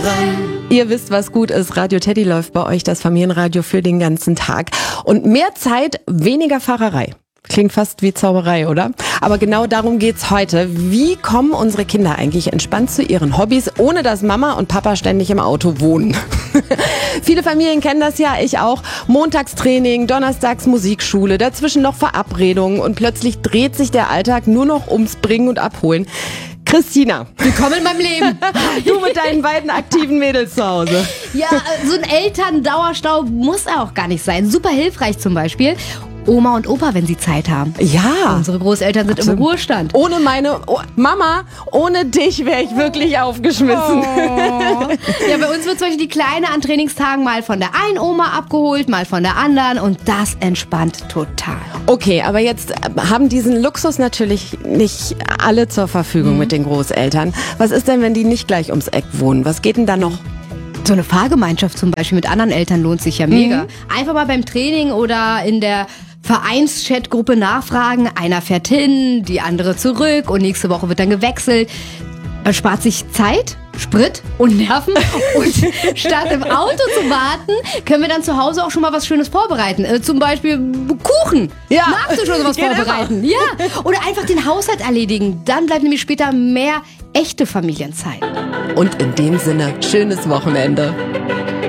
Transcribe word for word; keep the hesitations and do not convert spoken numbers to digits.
rein. Ihr wisst, was gut ist. Radio Teddy läuft bei euch, das Familienradio für den ganzen Tag. Und mehr Zeit, weniger Fahrerei. Klingt fast wie Zauberei, oder? Aber genau darum geht's heute. Wie kommen unsere Kinder eigentlich entspannt zu ihren Hobbys, ohne dass Mama und Papa ständig im Auto wohnen? Viele Familien kennen das ja, ich auch. Montagstraining, donnerstags Musikschule, dazwischen noch Verabredungen und plötzlich dreht sich der Alltag nur noch ums Bringen und Abholen. Christina. Willkommen in meinem Leben. Du mit deinen beiden aktiven Mädels zu Hause. Ja, so ein Elterndauerstau muss er auch gar nicht sein. Super hilfreich zum Beispiel. Oma und Opa, wenn sie Zeit haben. Ja. Unsere Großeltern sind Absolut. im Ruhestand. Ohne meine oh, Mama, ohne dich wäre ich wirklich aufgeschmissen. Oh. Ja, bei uns wird zum Beispiel die Kleine an Trainingstagen mal von der einen Oma abgeholt, mal von der anderen und das entspannt total. Okay, aber jetzt haben diesen Luxus natürlich nicht alle zur Verfügung mhm. mit den Großeltern. Was ist denn, wenn die nicht gleich ums Eck wohnen? Was geht denn da noch? So eine Fahrgemeinschaft zum Beispiel mit anderen Eltern lohnt sich ja mega. Mhm. Einfach mal beim Training oder in der Vereinschatgruppe nachfragen. Einer fährt hin, die andere zurück und nächste Woche wird dann gewechselt. Man spart sich Zeit, Sprit und Nerven und statt im Auto zu warten, können wir dann zu Hause auch schon mal was Schönes vorbereiten. Äh, zum Beispiel Kuchen. Ja. Magst du schon sowas vorbereiten? Immer. Ja. Oder einfach den Haushalt erledigen. Dann bleibt nämlich später mehr echte Familienzeit. Und in dem Sinne, schönes Wochenende.